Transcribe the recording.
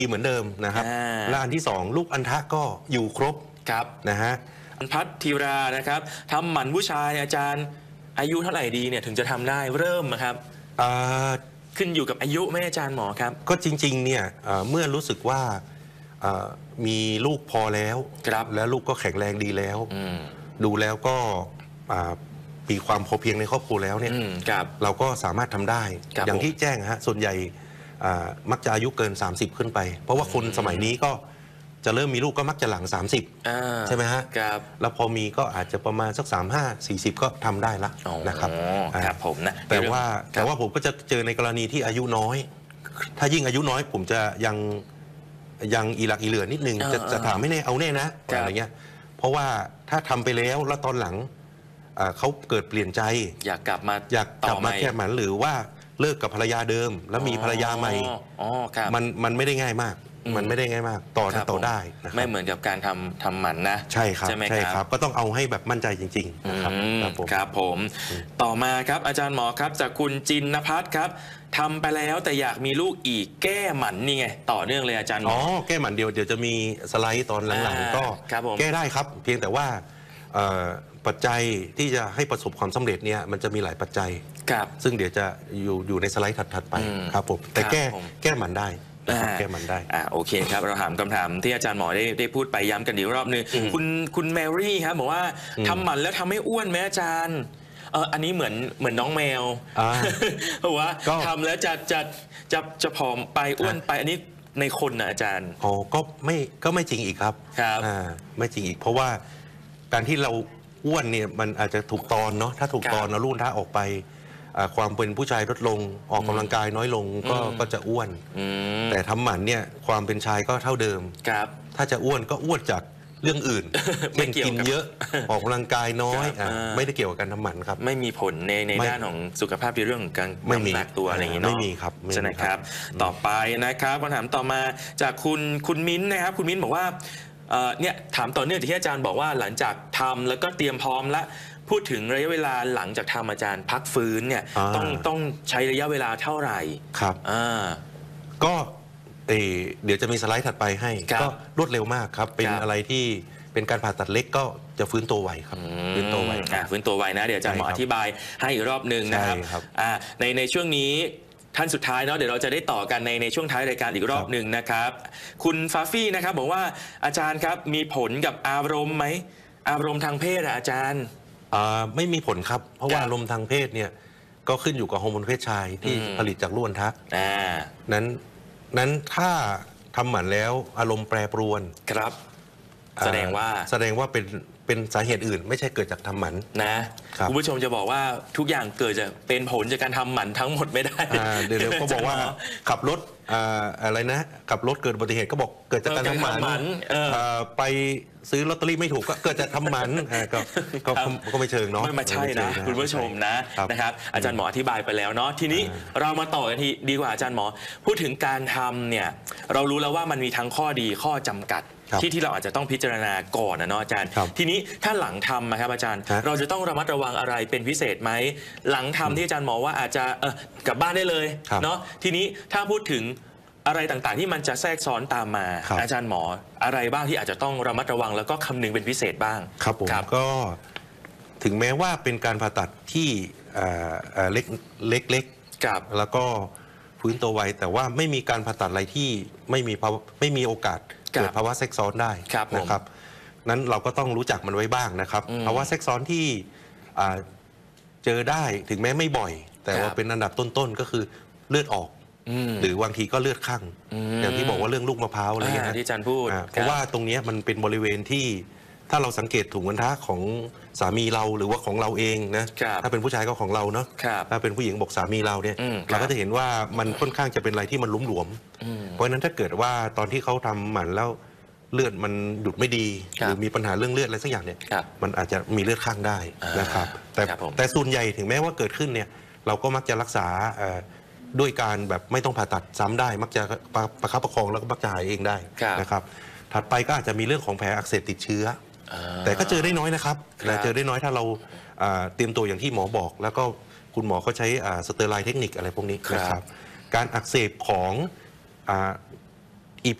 เหมือนเดิมนะครับและอันที่2ลูกอัณฑะก็อยู่ครบครับนะฮะพัทธีรานะครับทำหมันผู้ชายอาจารย์อายุเท่าไหร่ดีเนี่ยถึงจะทำได้เริ่มครับขึ้นอยู่กับอายุไหมอาจารย์หมอครับก็จริงๆเนี่ยเมื่อรู้สึกว่ามีลูกพอแล้วแล้วลูกก็แข็งแรงดีแล้วดูแล้วก็มีความพอเพียงในครอบครัวแล้วเนี่ยเราก็สามารถทำได้อย่างที่แจ้งฮะส่วนใหญ่มักจะอายุเกิน30ขึ้นไปเพราะว่าคนสมัยนี้ก็จะเริ่มมีลูกก็มักจะหลัง30ใช่ไหมฮะแล้วพอมีก็อาจจะประมาณสัก35-40ก็ทำได้ละนะครับผมนะแต่ว่าผมก็จะเจอในกรณีที่อายุน้อยถ้ายิ่งอายุน้อยผมจะยังอีหลักอีเหลือนิดนึงจะถามไม่แน่เอาแน่นะอะไรเงี้ยเพราะว่าถ้าทำไปแล้วตอนหลังเขาเกิดเปลี่ยนใจอยากกลับมาแค่หมันหรือว่าเลิกกับภรรยาเดิมแล้วมีภรรยาใหม่มันไม่ได้ง่ายมากมันไม่ได้ง่ายมากต่อได้ไม่เหมือนกับการทำหมันนะใช่ครับก็ต้องเอาให้แบบมั่นใจจริงๆครับผมต่อมาครับอาจารย์หมอครับจากคุณจินภัทรครับทำไปแล้วแต่อยากมีลูกอีกแก้หมันนี่ไงต่อเนื่องเลยอาจารย์หมอแก้หมันเดี๋ยวจะมีสไลด์ตอนหลังๆก็แก้ได้ครับเพียงแต่ว่าปัจจัยที่จะให้ประสบความสำเร็จเนี่ยมันจะมีหลายปัจจัยซึ่งเดี๋ยวจะอยู่ในสไลด์ถัดไปครับผมแต่แก้หมันได้แก้มันได้โอเคครับเราถามคำถามที่อาจารย์หมอได้พูดไปย้ำกันอีกรอบนึงคุณแมรี่ครับบอกว่าทำหมันแล้วทำให้อ้วนไหมอาจารย์อันนี้เหมือนน้องแมวเพราะว่าทำแล้วจะผอมไปอ้วนไปอันนี้ในคนนะอาจารย์ก็ไม่จริงอีกครับไม่จริงอีกเพราะว่าการที่เราอ้วนเนี่ยมันอาจจะถูกตอนเนาะถ้าถูกตอนเราลุ่นท่าออกไปความเป็นผู้ชายลดลงออกกำลังกายน้อยลงก็จะอ้วนแต่ทำหมันเนี่ยความเป็นชายก็เท่าเดิมถ้าจะอ้วนก็อ้วนจากเรื่องอื่นเช่นกินเยอะออกกำลังกายน้อยไม่ได้เกี่ยวกับการทำหมันครับไม่มีผลในด้านของสุขภาพในเรื่องของการน้ำหนักตัวอะไรอย่างนี้เนาะไม่มีครับใช่ไหมครับต่อไปนะครับคำถามต่อมาจากคุณมิ้นนะครับคุณมิ้นบอกว่าเนี่ยถามต่อเนื่องจากที่อาจารย์บอกว่าหลังจากทำแล้วก็เตรียมพร้อมแล้วพูดถึงระยะเวลาหลังจากทำอาจารย์พักฟื้นเนี่ยต้องใช้ระยะเวลาเท่าไหร่ครับก็เดี๋ยวจะมีสไลด์ถัดไปให้ก็รวดเร็วมากครับเป็นอะไรที่เป็นการผ่าตัดเล็กก็จะฟื้นตัวไวครับฟื้นตัวไวนะเดี๋ยวอาจารย์หมออธิบายให้อีกรอบหนึ่งนะครับในช่วงนี้ท่านสุดท้ายเนาะเดี๋ยวเราจะได้ต่อกันในช่วงท้ายรายการอีกรอบหนึ่งนะครับคุณฟาฟี่นะครับบอกว่าอาจารย์ครับมีผลกับอารมณ์ไหมอารมณ์ทางเพศอาจารย์ไม่มีผลครับเพราะว่าอารมณ์ทางเพศเนี่ยก็ขึ้นอยู่กับฮอร์โมนเพศชายที่ผลิตจากลูกอัณฑะนั้นถ้าทำหมันแล้วอารมณ์แปรปรวนครับแสดงว่าเป็นสาเหตุอื่นไม่ใช่เกิดจากทำหมันนะคุณผู้ชมจะบอกว่าทุกอย่างเกิดจากเป็นผลจากการทำหมันทั้งหมดไม่ได้เดี๋ยวก็บอกว่าขับรถอะไรนะขับรถเกิดอุบัติเหตุก็บอกเกิดจากการทำหมันไปซื้อลอตเตอรี่ไม่ถูกก็เกิดจากทำหมันก็ไม่เชิงเนาะไม่ใช่นะคุณผู้ชมนะครับอาจารย์หมออธิบายไปแล้วเนาะทีนี้เรามาต่อกันทีดีกว่าอาจารย์หมอพูดถึงการทำเนี่ยเรารู้แล้วว่ามันมีทั้งข้อดีข้อจำกัดที่เราอาจจะต้องพิจารณาก่อนนะเนาะอาจารย์ทีนี้ถ้าหลังทำนะครับอาจารย์เราจะต้องระมัดระวังอะไรเป็นพิเศษไหมหลังทำที่อาจารย์หมอว่าอาจจะกลับบ้านได้เลยเนาะทีนี้ถ้าพูดถึงอะไรต่างๆที่มันจะแทรกซ้อนตามมาอาจารย์หมออะไรบ้างที่อาจจะต้องระมัดระวังแล้วก็คำนึงเป็นพิเศษบ้างครับผมก็ถึงแม้ว่าเป็นการผ่าตัดที่เล็กแล้วก็ฟื้นตัวไวแต่ว่าไม่มีการผ่าตัดอะไรที่ไม่มีโอกาสเกิดภาวะแทรกซ้อนได้นะครับนั้นเราก็ต้องรู้จักมันไว้บ้างนะครับภาวะแทรกซ้อนที่เจอได้ถึงแม้ไม่บ่อยแต่ว่าเป็นอันดับต้นๆก็คือเลือดออกหรือบางทีก็เลือดข้างอย่างที่บอกว่าเรื่องลูกมะพร้าวอะไรเงี้ยที่อาจารย์พูดเพราะว่าตรงนี้มันเป็นบริเวณที่ถ้าเราสังเกตถุงอัณฑะของสามีเราหรือว่าของเราเองนะถ้าเป็นผู้ชายก็ของเราเนาะถ้าเป็นผู้หญิงบอกสามีเราเนี่ยเราก็จะเห็นว่ามันค่อนข้างจะเป็นอะไรที่มันลุ่มหลวมเพราะฉะนั้นถ้าเกิดว่าตอนที่เขาทำหมันแล้วเลือดมันหยุดไม่ดีหรือมีปัญหาเรื่องเลือดอะไรสักอย่างเนี่ยมันอาจจะมีเลือดข้างได้นะครับแต่ส่วนใหญ่ถึงแม้ว่าเกิดขึ้นเนี่ยเราก็มักจะรักษาด้วยการแบบไม่ต้องผ่าตัดซ้ำได้มักจะประคับประคองแล้วก็มักจะหายเองได้นะครับถัดไปก็อาจจะมีเรื่องของแผลอักเสบติดเชื้อแต่ก็เจอได้น้อยนะครับเจอได้น้อยถ้าเราเตรียมตัวอย่างที่หมอบอกแล้วก็คุณหมอเขาใช้สเตอร์ไลน์เทคนิคอะไรพวกนี้นะครับการอักเสบของ